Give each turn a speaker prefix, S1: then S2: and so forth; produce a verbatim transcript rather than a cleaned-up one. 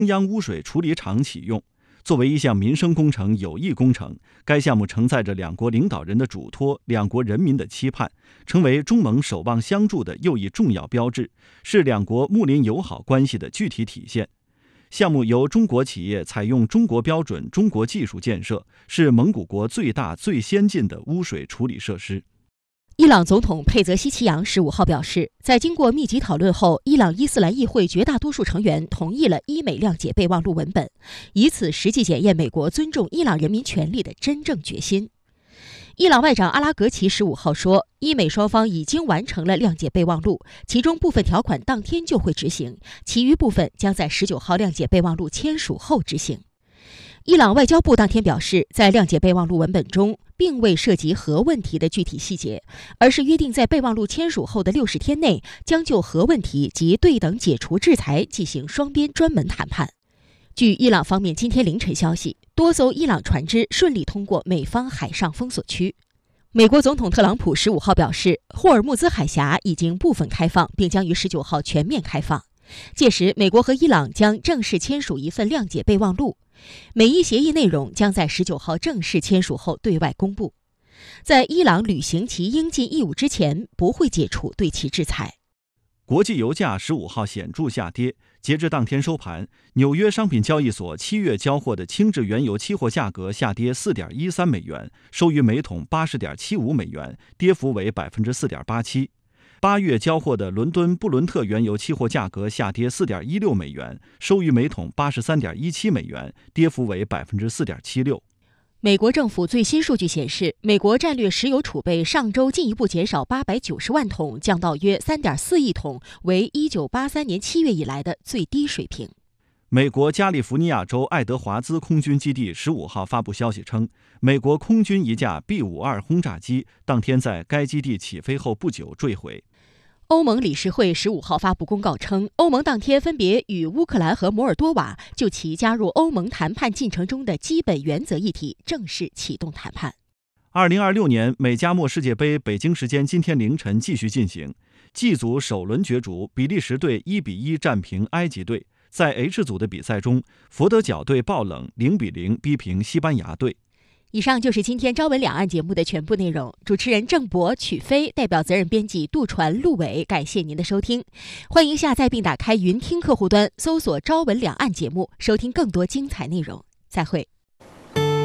S1: 中央污水处理厂启用。作为一项民生工程、有益工程，该项目承载着两国领导人的嘱托、两国人民的期盼，成为中蒙守望相助的又一重要标志，是两国睦邻友好关系的具体体现。项目由中国企业采用中国标准、中国技术建设，是蒙古国最大、最先进的污水处理设施。
S2: 伊朗总统佩泽西奇扬十五号表示，在经过密集讨论后，伊朗伊斯兰议会绝大多数成员同意了伊美谅解备忘录文本，以此实际检验美国尊重伊朗人民权利的真正决心。伊朗外长阿拉格齐十五号说，伊美双方已经完成了谅解备忘录，其中部分条款当天就会执行，其余部分将在十九号谅解备忘录签署后执行。伊朗外交部当天表示，在谅解备忘录文本中并未涉及核问题的具体细节，而是约定在备忘录签署后的六十天内，将就核问题及对等解除制裁进行双边专门谈判。据伊朗方面今天凌晨消息，多艘伊朗船只顺利通过美方海上封锁区。美国总统特朗普十五号表示，霍尔木兹海峡已经部分开放，并将于十九号全面开放。届时，美国和伊朗将正式签署一份谅解备忘录，美伊协议内容将在十九号正式签署后对外公布。在伊朗履行其应尽义务之前，不会解除对其制裁。
S1: 国际油价十五号显著下跌，截至当天收盘，纽约商品交易所七月交货的轻质原油期货价格下跌 四点一三美元，收于每桶 八十点七五美元，跌幅为 百分之四点八七。八月交货的伦敦布伦特原油期货价格下跌 四点一六美元，收于每桶 八十三点一七美元，跌幅为 百分之四点七六。
S2: 美国政府最新数据显示，美国战略石油储备上周进一步减少八百九十万桶，降到约 三点四亿桶，为一九八三年七月以来的最低水平。
S1: 美国加利福尼亚州爱德华兹空军基地十五号发布消息称，美国空军一架 B 五十二 轰炸机当天在该基地起飞后不久坠毁。
S2: 欧盟理事会十五号发布公告称，欧盟当天分别与乌克兰和摩尔多瓦就其加入欧盟谈判进程中的基本原则议题正式启动谈判。
S1: 二零二六年美加墨世界杯北京时间今天凌晨继续进行，G 组首轮角逐，比利时队一比一战平埃及队。在 H 组的比赛中，佛得角队爆冷零比零逼平西班牙队。
S2: 以上就是今天朝闻两岸节目的全部内容。主持人郑博、曲飞，代表责任编辑杜传、陆伟，感谢您的收听。欢迎下载并打开云听客户端，搜索朝闻两岸节目，收听更多精彩内容。再会。